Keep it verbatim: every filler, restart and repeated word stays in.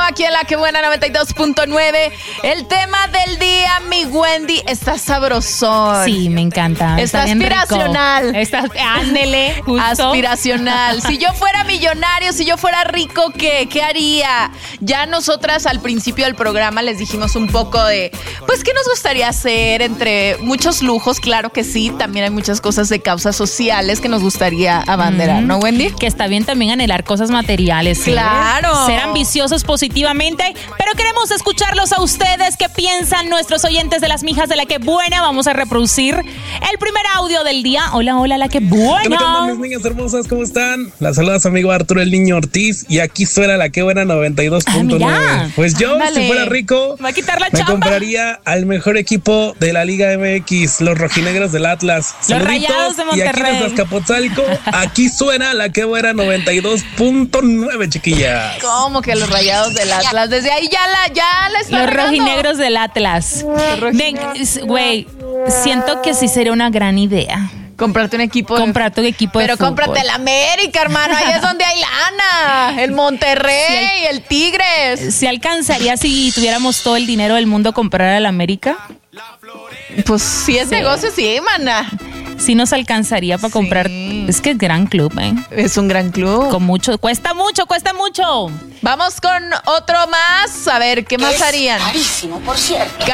aquí en La Que Buena noventa y dos punto nueve. El tema del día, mi Wendy, está sabrosón. Sí, me encanta. Está, está aspiracional. Está, ándele, justo. Aspiracional. Si yo fuera millonario, si yo fuera rico, ¿qué? ¿Qué haría? Ya nosotras al principio del programa les dijimos un poco de, pues, ¿qué nos gustaría hacer? Entre muchos lujos, claro que sí. También hay muchas cosas de causas sociales que nos gustaría abanderar, mm, ¿no, Wendy? Que está bien también anhelar cosas materiales. Claro. ¿Eh? Ser ambiciosos positivamente, pero queremos escucharlos a ustedes. ¿Qué piensan nuestros oyentes de las mijas de La Que Buena? Vamos a reproducir el primer audio del día. Hola, hola, La Que Buena. Hola, mis niñas hermosas, ¿cómo están? Las saluda su amigo Arturo el Niño Ortiz y aquí suena La Que Buena noventa y dos punto nueve. Ah, pues yo, ándale, si fuera rico, va a quitar la me chamba. Compraría al mejor equipo de la Liga M X, los rojinegros del Atlas. Los Rayados de Monterrey. Y aquí desde Azcapotzalco, aquí suena La Que Buena noventa y dos punto nueve, chiquillas. ¿Cómo que los Rayados del Atlas? Desde ahí ya la, ya la está Los regando. Rojinegros del Atlas. Güey, siento que sí sería una gran idea. Comprarte un equipo. Comprarte un equipo Pero de fútbol. cómprate el América, hermano. Ahí es donde hay lana. El Monterrey, sí, el, el Tigres. ¿Se alcanzaría si tuviéramos todo el dinero del mundo comprar al América? Pues si es sí. negocio, sí, mana. Sí nos alcanzaría para sí. comprar. Es que es gran club, ¿eh? Es un gran club. Con mucho. Cuesta mucho, cuesta mucho. Vamos con otro más. A ver, ¿qué más es harían? Carísimo, por cierto.